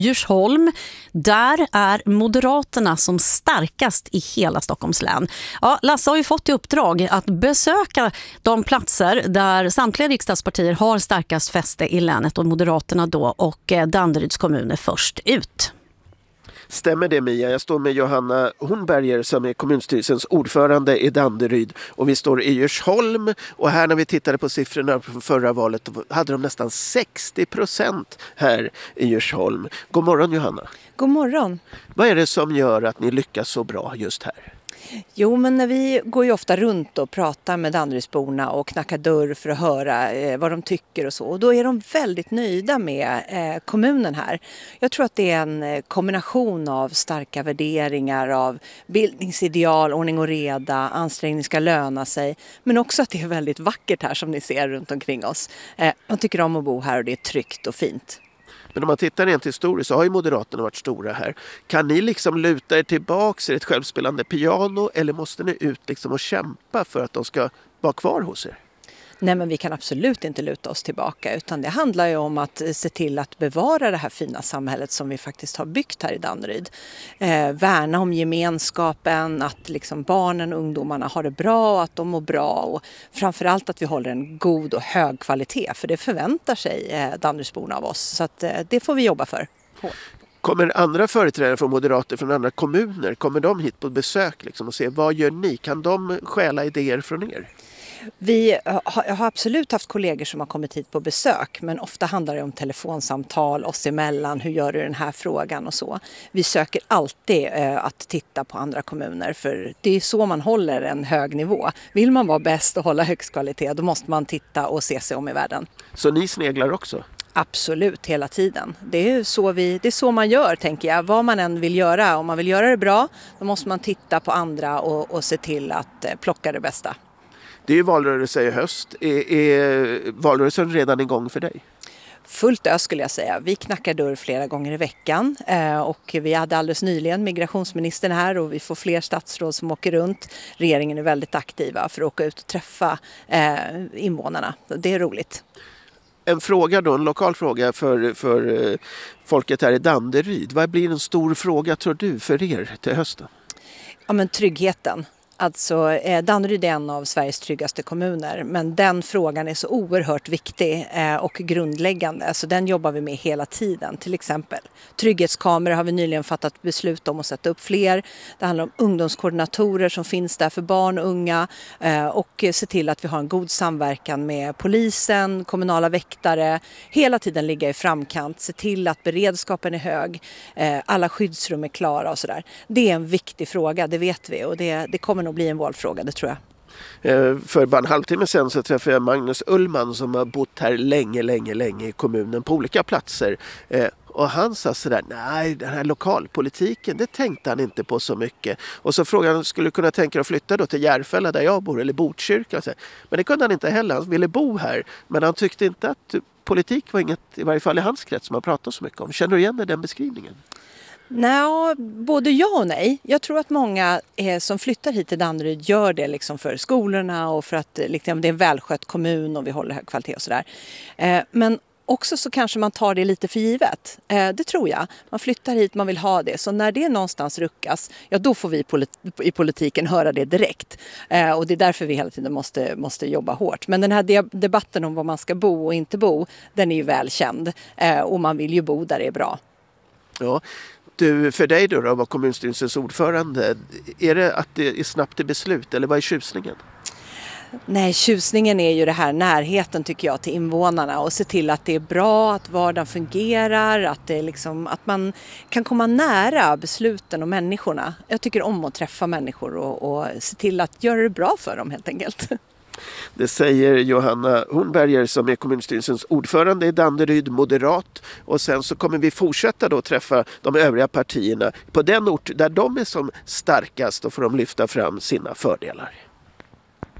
Djursholm, där är Moderaterna som starkast i hela Stockholms län. Ja, Lasse har ju fått i uppdrag att besöka de platser där samtliga riksdagspartier har starkast fäste i länet, och Moderaterna då, och Danderyds kommun är först ut. Stämmer det, Mia? Jag står med Johanna Hornberger som är kommunstyrelsens ordförande i Danderyd, och vi står i Djursholm, och här när vi tittade på siffrorna från förra valet hade de nästan 60% här i Djursholm. God morgon, Johanna. God morgon. Vad är det som gör att ni lyckas så bra just här? Jo, men när vi går ju ofta runt och pratar med Danderydsborna och knackar dörr för att höra vad de tycker och så. Och då är de väldigt nöjda med kommunen här. Jag tror att det är en kombination av starka värderingar, av bildningsideal, ordning och reda, ansträngning ska löna sig. Men också att det är väldigt vackert här som ni ser runt omkring oss. De tycker om att bo här och det är tryggt och fint. Men om man tittar rent historiskt så har ju Moderaterna varit stora här. Kan ni liksom luta er tillbaka i ett självspelande piano, eller måste ni ut liksom och kämpa för att de ska vara kvar hos er? Nej, men vi kan absolut inte luta oss tillbaka, utan det handlar ju om att se till att bevara det här fina samhället som vi faktiskt har byggt här i Danderyd. Värna om gemenskapen, att liksom barnen och ungdomarna har det bra, att de mår bra, och framförallt att vi håller en god och hög kvalitet, för det förväntar sig Danderydsborna av oss, så att det får vi jobba för. Kommer andra företrädare från Moderater från andra kommuner, kommer de hit på besök liksom och se vad gör ni? Kan de stjäla idéer från er? Vi har absolut haft kollegor som har kommit hit på besök, men ofta handlar det om telefonsamtal oss emellan. Hur gör du den här frågan och så. Vi söker alltid att titta på andra kommuner, för det är så man håller en hög nivå. Vill man vara bäst och hålla högst kvalitet, då måste man titta och se sig om i världen. Så ni sneglar också? Absolut, hela tiden. Det är så man gör, tänker jag. Vad man än vill göra. Om man vill göra det bra, då måste man titta på andra och se till att plocka det bästa. Det är ju valrörelse i höst. Är valrörelsen redan igång för dig? Fullt ös skulle jag säga. Vi knackar dörr flera gånger i veckan, och vi hade alldeles nyligen migrationsministern här, och vi får fler statsråd som åker runt. Regeringen är väldigt aktiva för att åka ut och träffa invånarna. Det är roligt. En fråga då, en lokal fråga för folket här i Danderyd. Vad blir en stor fråga, tror du, för er till hösten? Ja, men tryggheten. Alltså, Danderyd är en av Sveriges tryggaste kommuner, men den frågan är så oerhört viktig och grundläggande, så den jobbar vi med hela tiden. Till exempel trygghetskameror har vi nyligen fattat beslut om att sätta upp fler. Det handlar om ungdomskoordinatorer som finns där för barn och unga, och se till att vi har en god samverkan med polisen, kommunala väktare, hela tiden ligga i framkant, se till att beredskapen är hög, alla skyddsrum är klara och sådär. Det är en viktig fråga, det vet vi, och det kommer nog bli en valfråga, det tror jag. För bara en halvtimme sedan så träffade jag Magnus Ullman som har bott här länge i kommunen på olika platser. Och han sa sådär, nej, den här lokalpolitiken, det tänkte han inte på så mycket. Och så frågade han, skulle du kunna tänka dig att flytta då till Järfälla där jag bor, eller Botkyrka? Men det kunde han inte heller, han ville bo här. Men han tyckte inte att politik var inget, i varje fall i hans krets, som han pratade så mycket om. Känner du igen den beskrivningen? Nej, både ja och nej. Jag tror att många som flyttar hit till Danderyd gör det liksom för skolorna och för att liksom, det är en välskött kommun och vi håller hög kvalitet och sådär. Men också så kanske man tar det lite för givet. Det tror jag. Man flyttar hit, man vill ha det. Så när det någonstans ruckas, ja då får vi i politiken höra det direkt. Och det är därför vi hela tiden måste jobba hårt. Men den här debatten om var man ska bo och inte bo, den är ju välkänd. Och man vill ju bo där det är bra. Ja. Du, för dig då var kommunstyrelsens ordförande, är det att det är snabbt till beslut eller vad är tjusningen? Nej, tjusningen är ju det här närheten tycker jag till invånarna och se till att det är bra, att vardagen fungerar, att, det är liksom, att man kan komma nära besluten och människorna. Jag tycker om att träffa människor och se till att göra det bra för dem helt enkelt. Det säger Johanna Hornberger som är kommunstyrelsens ordförande i Danderyd, moderat. Och sen så kommer vi fortsätta då träffa de övriga partierna på den ort där de är som starkast och får de lyfta fram sina fördelar.